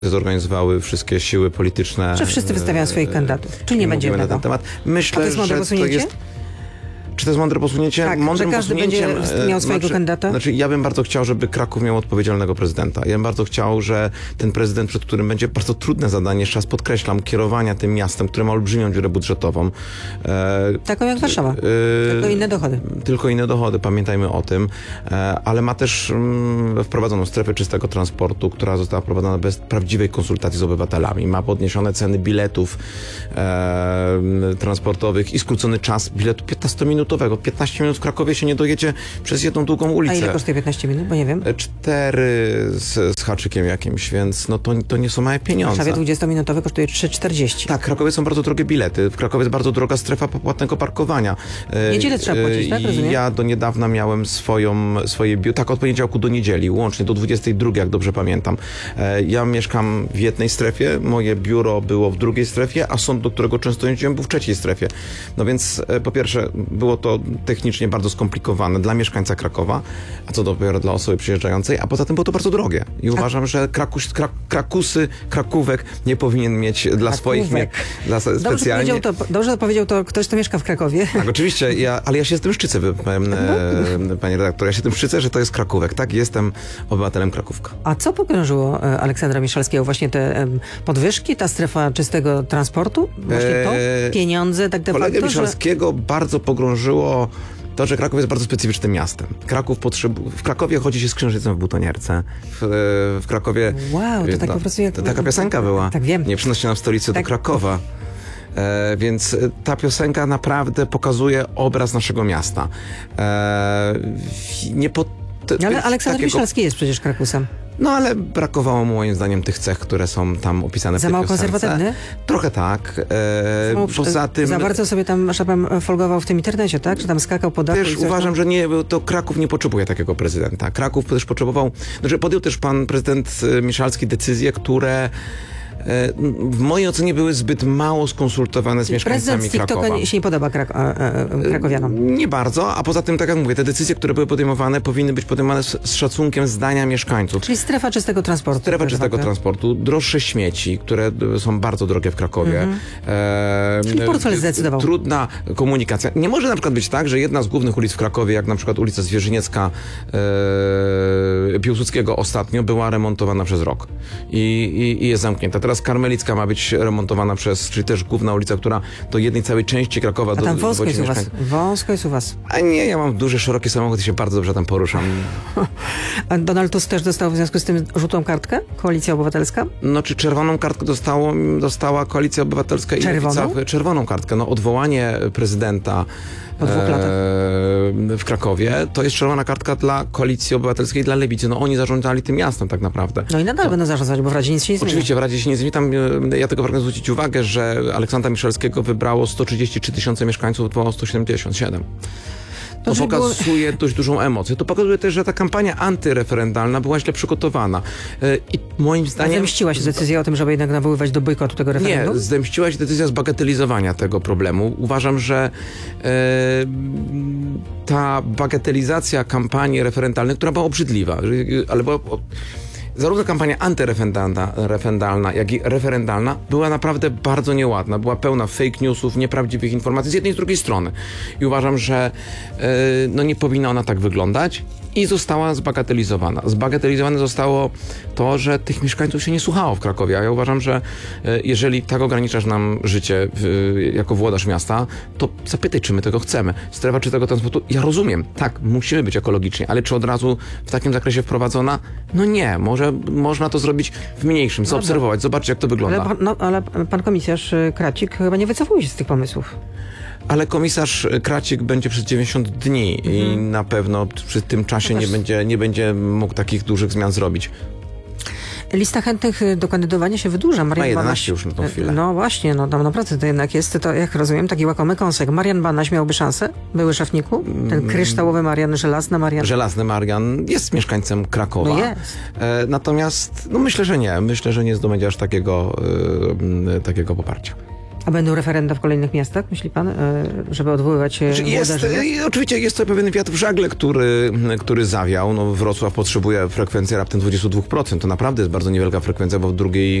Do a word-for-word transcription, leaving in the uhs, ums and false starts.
zorganizowały wszystkie siły polityczne. Czy wszyscy wystawiają swoich kandydatów? Czy nie będzie na ten temat. Myślę, to jest mądre że posunięcie? to jest... Czy to jest mądre posunięcie? Tak, Mądrym że każdy będzie miał swojego znaczy, kandydata? Znaczy, ja bym bardzo chciał, żeby Kraków miał odpowiedzialnego prezydenta. Ja bym bardzo chciał, że ten prezydent, przed którym będzie bardzo trudne zadanie, jeszcze raz podkreślam, kierowania tym miastem, które ma olbrzymią dziurę budżetową. E, Taką jak Warszawa. E, tylko inne dochody. Tylko inne dochody, pamiętajmy o tym. E, ale ma też mm, wprowadzoną strefę czystego transportu, która została wprowadzona bez prawdziwej konsultacji z obywatelami. Ma podniesione ceny biletów e, transportowych i skrócony czas biletu piętnastominutowego. piętnaście minut w Krakowie się nie dojedzie przez jedną długą ulicę. A ile kosztuje piętnaście minut? Bo nie wiem. Cztery z, z haczykiem jakimś, więc no to, to nie są małe pieniądze. W Warszawie dwudziestominutowy kosztuje trzy czterdzieści. Tak, w Krakowie są bardzo drogie bilety. W Krakowie jest bardzo droga strefa popłatnego parkowania. Niedzielę trzeba płacić, tak? Rozumiem? Ja do niedawna miałem swoją, swoje biuro, tak od poniedziałku do niedzieli, łącznie do dwudziestej drugiej, jak dobrze pamiętam. Ja mieszkam w jednej strefie, moje biuro było w drugiej strefie, a sąd, do którego często jeździłem, był w trzeciej strefie. No więc po pierwsze było to technicznie bardzo skomplikowane dla mieszkańca Krakowa, a co dopiero dla osoby przyjeżdżającej, a poza tym było to bardzo drogie. I a... uważam, że Krakus, Krak, Krakusy, Krakówek nie powinien mieć dla Krakówek. swoich, nie, dla dobrze specjalnie... Powiedział to, dobrze powiedział to ktoś, kto mieszka w Krakowie. Tak, oczywiście, ja, ale ja się z tym szczycę, e, panie redaktor, ja się tym szczycę, że to jest Krakówek, tak? Jestem obywatelem Krakówka. A co pogrążyło Aleksandra Miszalskiego? Właśnie te podwyżki, ta strefa czystego transportu? Właśnie to? Pieniądze, tak de facto? Kolegę Miszalskiego że... bardzo pogrążyło to, że Kraków jest bardzo specyficznym miastem. Kraków potrzebuje... W Krakowie chodzi się z księżycem w butonierce. W, w Krakowie... Wow, to tak no, po prostu jak... To taka piosenka była. Tak, wiem. Nie przynoście nam stolicy tak. do Krakowa. E, więc ta piosenka naprawdę pokazuje obraz naszego miasta. E, nie po... Te, no, ale Aleksander takiego... Miszalski jest przecież Krakusem. No ale brakowało mu moim zdaniem tych cech, które są tam opisane w tej piosence. Za mało konserwatywny? Trochę tak. E, mało, poza tym... Za bardzo sobie tam szapem folgował w tym internecie, tak? Że tam skakał po dachu. Też uważam, tam... że nie, to Kraków nie potrzebuje takiego prezydenta. Kraków też potrzebował... Znaczy podjął też pan prezydent Miszalski decyzje, które... w mojej ocenie były zbyt mało skonsultowane z mieszkańcami Krakowa. Prezydent się nie podoba Krak krakowianom. Nie bardzo, a poza tym, tak jak mówię, te decyzje, które były podejmowane, powinny być podejmowane z, z szacunkiem zdania mieszkańców. Czyli strefa czystego transportu. Strefa czystego tak, transportu, droższe śmieci, które są bardzo drogie w Krakowie. Mm -hmm. e, Czyli portfel zdecydował. Trudna komunikacja. Nie może na przykład być tak, że jedna z głównych ulic w Krakowie, jak na przykład ulica Zwierzyniecka e, Piłsudskiego ostatnio, była remontowana przez rok i, i, i jest zamknięta. Teraz Karmelicka ma być remontowana przez, czyli też główna ulica, która do jednej całej części Krakowa... A tam do, wąsko do jest u was. Wąsko jest u was. A nie, ja mam duży, szeroki samochód i się bardzo dobrze tam poruszam. A Donald Tusk też dostał w związku z tym żółtą kartkę? Koalicja Obywatelska? No, czy czerwoną kartkę dostało, dostała Koalicja Obywatelska i Czerwoną? Lewica? Czerwoną kartkę. No, odwołanie prezydenta po dwóch latach w Krakowie, to jest czerwona kartka dla Koalicji Obywatelskiej i dla Lewicy. No oni zarządzali tym miastem tak naprawdę. No i nadal no. będą zarządzać, bo w Radzie nic się nie zmieni. Oczywiście w Radzie się nie zmieni. Tam, ja tylko pragnę zwrócić uwagę, że Aleksandra Miszalskiego wybrało sto trzydzieści trzy tysiące mieszkańców, odwołało sto siedemdziesiąt siedem. To, to pokazuje było... dość dużą emocję. To pokazuje też, że ta kampania antyreferendalna była źle przygotowana. I moim zdaniem... A zemściła się decyzja o tym, żeby jednak nawoływać do bojkotu tego referendum? Nie, zemściła się decyzja zbagatelizowania tego problemu. Uważam, że e, ta bagatelizacja kampanii referendalnej, która była obrzydliwa, ale była... Zarówno kampania antyreferendalna, jak i referendalna była naprawdę bardzo nieładna. Była pełna fake newsów, nieprawdziwych informacji z jednej i z drugiej strony. I uważam, że yy, no nie powinna ona tak wyglądać i została zbagatelizowana. Zbagatelizowane zostało to, że tych mieszkańców się nie słuchało w Krakowie. A ja uważam, że yy, jeżeli tak ograniczasz nam życie yy, jako włodarz miasta, to zapytaj, czy my tego chcemy. Strefa czystego transportu, ja rozumiem, tak, musimy być ekologiczni, ale czy od razu w takim zakresie wprowadzona? No nie, może można to zrobić w mniejszym, zaobserwować, zobaczyć, jak to wygląda. Ale, no, ale pan komisarz Kracik chyba nie wycofuje się z tych pomysłów. Ale komisarz Kracik będzie przez dziewięćdziesiąt dni mhm. i na pewno przy tym czasie nie będzie, nie będzie mógł takich dużych zmian zrobić. Lista chętnych do kandydowania się wydłuża. Marian Ma jedenaście Banaś, już na tą chwilę. No właśnie, no tam naprawdę to jednak jest, to jak rozumiem, taki łakomy kąsek. Marian Banaś miałby szansę? Były szefniku? Ten kryształowy Marian, żelazny Marian? Żelazny Marian jest mieszkańcem Krakowa. No jest. E, natomiast, no myślę, że nie. Myślę, że nie zdobędzie aż takiego, e, takiego poparcia. A będą referenda w kolejnych miastach, myśli pan, e, żeby odwoływać się Znaczy jest, włodarzy? oczywiście jest to pewien wiatr w żagle, który, który zawiał. No, Wrocław potrzebuje frekwencji raptem dwadzieścia dwa procent. To naprawdę jest bardzo niewielka frekwencja, bo w drugiej